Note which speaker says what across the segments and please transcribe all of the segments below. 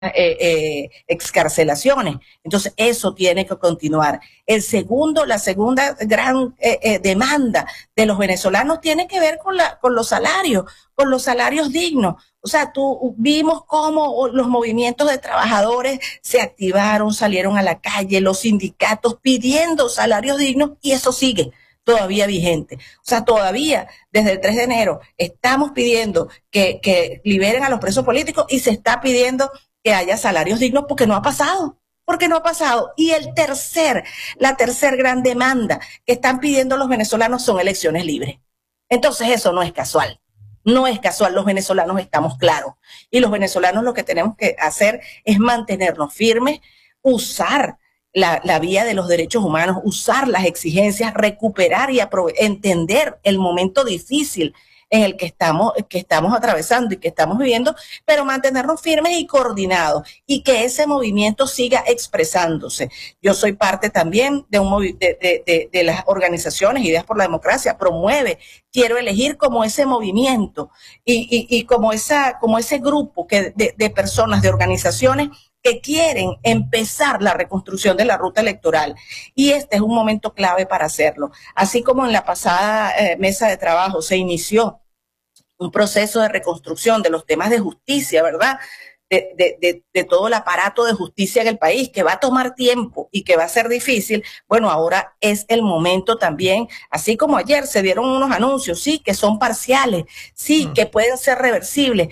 Speaker 1: excarcelaciones. Entonces, eso tiene que continuar. La segunda gran demanda de los venezolanos tiene que ver con los salarios dignos. O sea, vimos cómo los movimientos de trabajadores se activaron, salieron a la calle, los sindicatos pidiendo salarios dignos, y eso sigue todavía vigente. O sea, todavía desde el 3 de enero estamos pidiendo que liberen a los presos políticos, y se está pidiendo que haya salarios dignos porque no ha pasado. Y la tercer gran demanda que están pidiendo los venezolanos son elecciones libres. Entonces eso no es casual. No es casual, los venezolanos estamos claros. Y los venezolanos lo que tenemos que hacer es mantenernos firmes, usar la vía de los derechos humanos, usar las exigencias, recuperar y entender el momento difícil en el que estamos atravesando y que estamos viviendo, pero mantenernos firmes y coordinados, y que ese movimiento siga expresándose. Yo soy parte también de las organizaciones Ideas por la Democracia, promueve Quiero Elegir como ese movimiento y como ese grupo de personas, de organizaciones que quieren empezar la reconstrucción de la ruta electoral. Y este es un momento clave para hacerlo. Así como en la pasada mesa de trabajo se inició un proceso de reconstrucción de los temas de justicia, ¿verdad? De todo el aparato de justicia en el país, que va a tomar tiempo y que va a ser difícil. Bueno, ahora es el momento también, así como ayer se dieron unos anuncios, sí, que son parciales, sí, que pueden ser reversibles,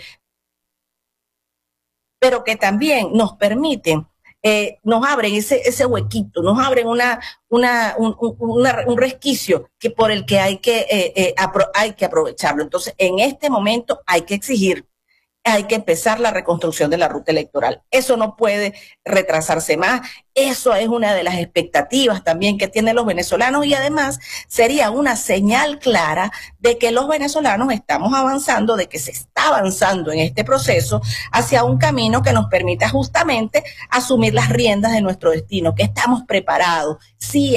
Speaker 1: pero que también nos permiten, nos abren ese huequito, nos abren un resquicio por el que hay que aprovecharlo. Entonces, en este momento hay que exigir, hay que empezar la reconstrucción de la ruta electoral. Eso no puede retrasarse más. Eso es una de las expectativas también que tienen los venezolanos, y además sería una señal clara de que los venezolanos estamos avanzando, de que se está avanzando en este proceso hacia un camino que nos permita justamente asumir las riendas de nuestro destino, que estamos preparados, sí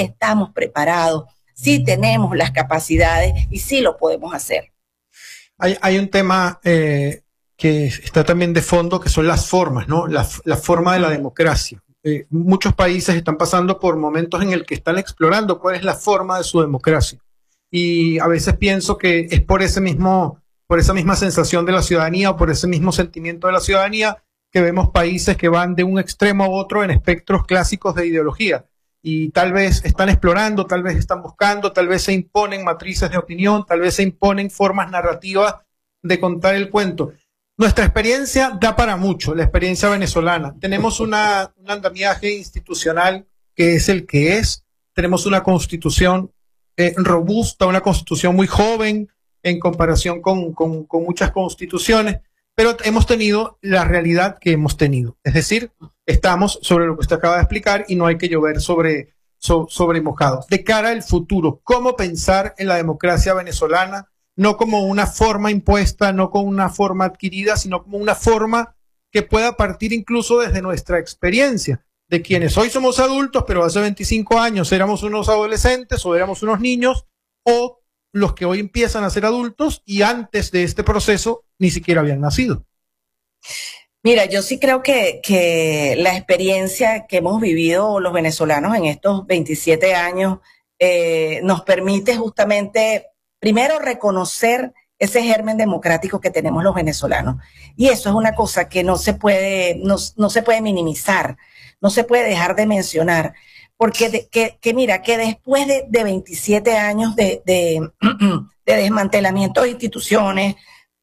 Speaker 1: tenemos las capacidades y sí lo podemos hacer.
Speaker 2: Hay un tema que está también de fondo, que son las formas, ¿no? La forma de la democracia. Muchos países están pasando por momentos en el que están explorando cuál es la forma de su democracia. Y a veces pienso que es por esa misma sensación de la ciudadanía, o por ese mismo sentimiento de la ciudadanía, que vemos países que van de un extremo a otro en espectros clásicos de ideología. Y tal vez están explorando, tal vez están buscando, tal vez se imponen matrices de opinión, tal vez se imponen formas narrativas de contar el cuento. Nuestra experiencia da para mucho, la experiencia venezolana. Tenemos un andamiaje institucional que es el que es. Tenemos una constitución robusta, una constitución muy joven en comparación con muchas constituciones, pero hemos tenido la realidad que hemos tenido. Es decir, estamos sobre lo que usted acaba de explicar y no hay que llover sobre mojado. De cara al futuro, ¿cómo pensar en la democracia venezolana? No como una forma impuesta, no como una forma adquirida, sino como una forma que pueda partir incluso desde nuestra experiencia, de quienes hoy somos adultos, pero hace 25 años éramos unos adolescentes o éramos unos niños, o los que hoy empiezan a ser adultos y antes de este proceso ni siquiera habían nacido.
Speaker 1: Mira, yo sí creo que la experiencia que hemos vivido los venezolanos en estos 27 años nos permite justamente, primero, reconocer ese germen democrático que tenemos los venezolanos. Y eso es una cosa que no se puede minimizar, no se puede dejar de mencionar. Porque mira, que después de 27 años de desmantelamiento de instituciones,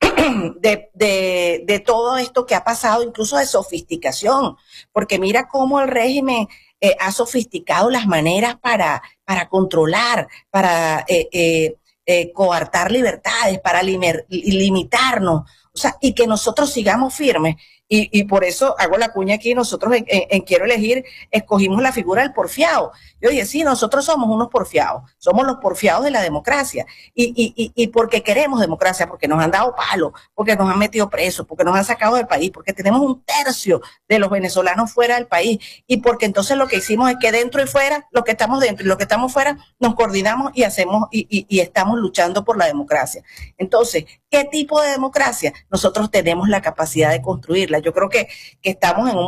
Speaker 1: de todo esto que ha pasado, incluso de sofisticación, porque mira cómo el régimen ha sofisticado las maneras para controlar, para coartar libertades, para limitarnos, o sea, y que nosotros sigamos firmes. Y por eso hago la cuña aquí, nosotros en Quiero Elegir escogimos la figura del porfiado. Yo dije, sí, nosotros somos unos porfiados, somos los porfiados de la democracia. Y porque queremos democracia, porque nos han dado palo, porque nos han metido presos, porque nos han sacado del país, porque tenemos 1/3 de los venezolanos fuera del país. Y porque entonces lo que hicimos es que dentro y fuera, los que estamos dentro y los que estamos fuera, nos coordinamos y hacemos y estamos luchando por la democracia. Entonces, ¿qué tipo de democracia? Nosotros tenemos la capacidad de construirla. Yo creo que estamos en un